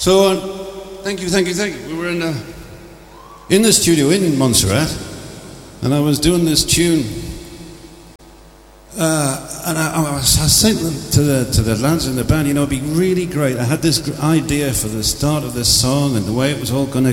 So, thank you. We were in the studio in Montserrat, and I was doing this tune, and I was saying to the lads in the band, it'd be really great. I had this idea for the start of this song and the way it was all going to